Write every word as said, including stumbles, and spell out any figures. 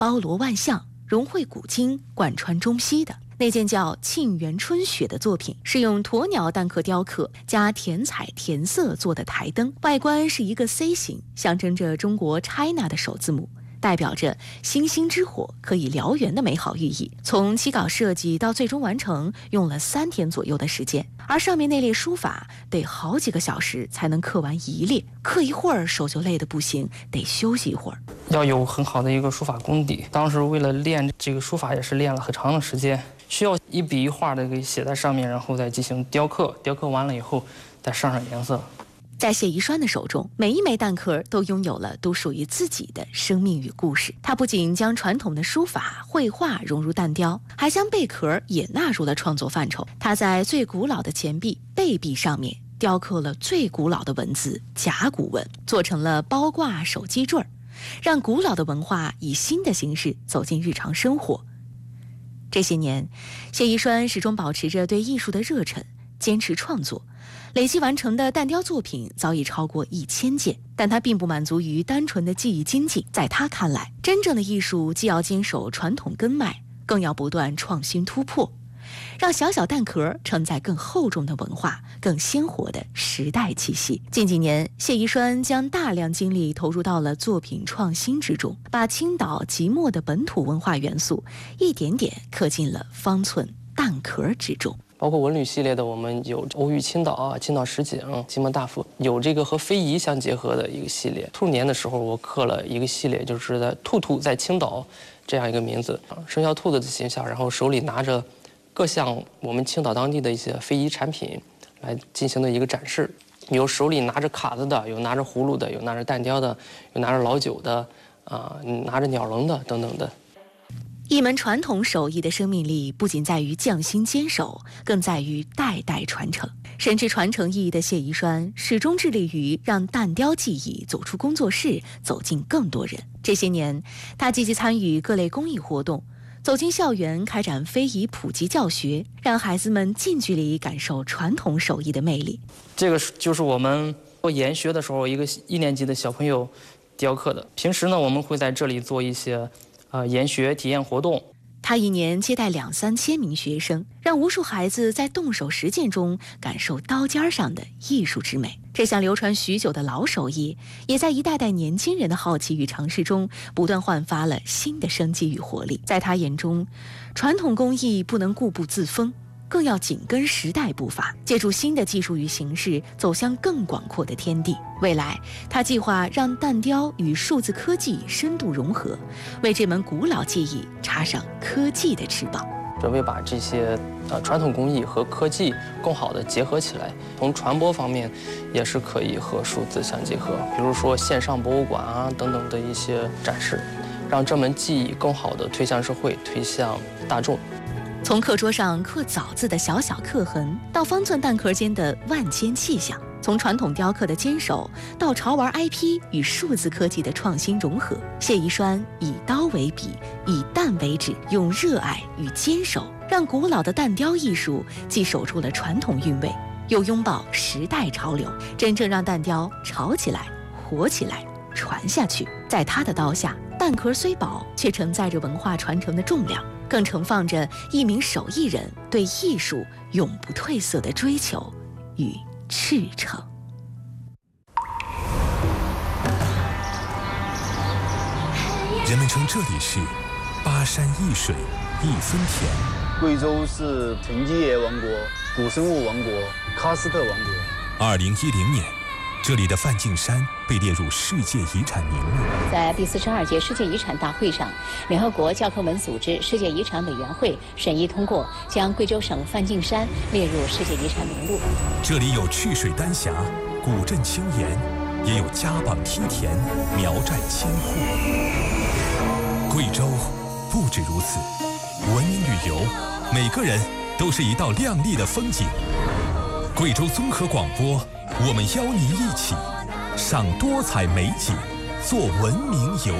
包罗万象，融汇古今，贯穿中西的。那件叫《沁园春雪》的作品是用鸵鸟蛋壳雕刻加填彩填色做的台灯，外观是一个 C 型，象征着中国 China 的首字母，代表着星星之火可以燎原的美好寓意。从起稿设计到最终完成用了三天左右的时间，而上面那列书法得好几个小时才能刻完一列，刻一会儿手就累得不行，得休息一会儿。 要有很好的一个书法功底，当时为了练这个书法也是练了很长的时间，需要一笔一画的给写在上面，然后再进行雕刻，雕刻完了以后再上上颜色。 在谢宜栓的手中，每一枚蛋壳都拥有了独属于自己的生命与故事。他不仅将传统的书法、绘画融入蛋雕，还将贝壳也纳入了创作范畴。他在最古老的钱币贝币上面雕刻了最古老的文字甲骨文，做成了包挂手机坠儿，让古老的文化以新的形式走进日常生活。这些年，谢宜栓始终保持着对艺术的热忱，坚持创作，累计完成的蛋雕作品早已超过一千件。但他并不满足于单纯的技艺精进，在他看来，真正的艺术既要坚守传统根脉，更要不断创新突破，让小小蛋壳承载更厚重的文化，更鲜活的时代气息。近几年，谢宜栓将大量精力投入到了作品创新之中，把青岛即墨的本土文化元素一点点刻进了方寸蛋壳之中。 包括文旅系列的，我们有欧玉青岛啊、青岛十景、金门大佛，有这个和非遗相结合的一个系列。兔年的时候，我刻了一个系列，就是在兔兔在青岛这样一个名字，生肖兔子的形象，然后手里拿着各项我们青岛当地的一些非遗产品来进行的一个展示。有手里拿着卡子的，有拿着葫芦的，有拿着蛋雕的，有拿着老酒的，啊、呃，拿着鸟笼的等等的。 一门传统手艺的生命力不仅在于匠心坚守，更在于代代传承。深知传承意义的谢宜栓始终致力于让蛋雕技艺走出工作室，走进更多人。这些年，他积极参与各类公益活动，走进校园开展非遗普及教学，让孩子们近距离感受传统手艺的魅力。 这个就是我们做研学的时候，一个一年级的小朋友雕刻的。平时呢，我们会在这里做一些呃，研学体验活动。 他一年接待两三千名学生，让无数孩子在动手实践中感受刀尖上的艺术之美。这项流传许久的老手艺，也在一代代年轻人的好奇与尝试中，不断焕发了新的生机与活力。在他眼中，传统工艺不能固步自封，更要紧跟时代步伐，借助新的技术与形式，走向更广阔的天地。未来，他计划让蛋雕与数字科技深度融合，为这门古老技艺插上科技的翅膀。 准备把这些呃传统工艺和科技更好的结合起来，从传播方面也是可以和数字相结合，比如说线上博物馆啊等等的一些展示，让这门技艺更好的推向社会，推向大众。 从课桌上刻枣字的小小刻痕，到方寸蛋壳间的万千气象；从传统雕刻的坚守，到潮玩 I P 与数字科技的创新融合，谢宜栓以刀为笔，以蛋为纸，用热爱与坚守，让古老的蛋雕艺术既守住了传统韵味，又拥抱时代潮流，真正让蛋雕潮起来、活起来、传下去。在他的刀下，蛋壳虽薄，却承载着文化传承的重量，更盛放着一名手艺人对艺术永不褪色的追求与赤诚。 人们称这里是巴山一水一分田。 贵州是沉积叶王国、古生物王国、喀斯特王国。 二零一零年，这里的梵净山被列入世界遗产名录。 在第四十二届世界遗产大会上，联合国教科文组织世界遗产委员会审议通过，将贵州省梵净山列入世界遗产名录。 这里有曲水丹霞、古镇青岩，也有家榜梯田、苗寨千户。贵州不止如此，文明旅游，每个人都是一道亮丽的风景。贵州综合广播，我们邀您一起赏多彩美景，做文明游。